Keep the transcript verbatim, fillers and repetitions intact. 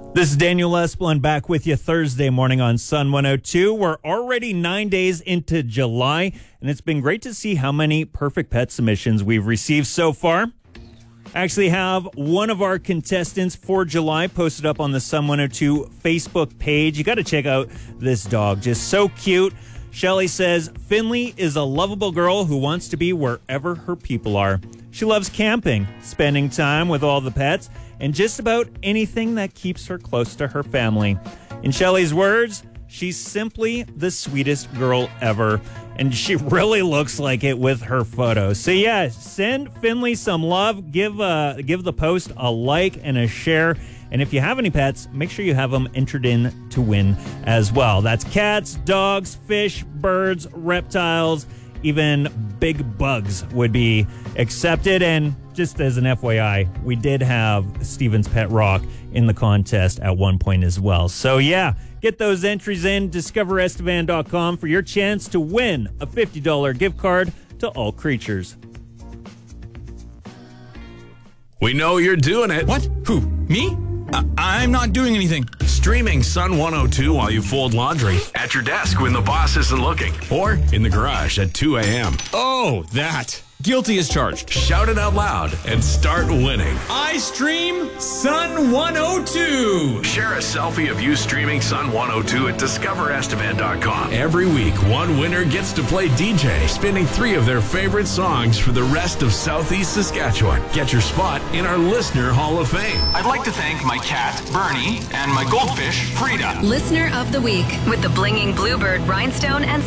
This is Daniel Esplin back with you Thursday morning on Sun one oh two. We're already nine days into July, and it's been great to see how many perfect pet submissions we've received so far. I actually have one of our contestants for July posted up on the Sun one oh two Facebook page. You got to check out this dog. Just so cute. Shelly says, Finley is a lovable girl who wants to be wherever her people are. She loves camping, spending time with all the pets, and just about anything that keeps her close to her family. In Shelly's words, she's simply the sweetest girl ever, and she really looks like it with her photos. So yeah, send Finley some love, give uh, give the post a like and a share, and if you have any pets, make sure you have them entered in to win as well. That's cats, dogs, fish, birds, reptiles, even big bugs would be accepted. And just as an F Y I, we did have Steven's Pet Rock in the contest at one point as well. So yeah, get those entries in, discover estevan dot com for your chance to win a fifty dollars gift card to All Creatures. We know you're doing it. What? Who? Me? I- I'm not doing anything. Streaming Sun one oh two while you fold laundry, at your desk when the boss isn't looking, or in the garage at two a.m. Oh, that. Guilty as charged. Shout it out loud and start winning. I stream Sun one oh two. Share a selfie of you streaming Sun one oh two at discover estevan dot com. Every week, one winner gets to play D J, spinning three of their favorite songs for the rest of Southeast Saskatchewan. Get your spot in our Listener Hall of Fame. I'd like to thank my cat, Bernie, and my goldfish, Frida. Listener of the Week with the blinging bluebird rhinestone and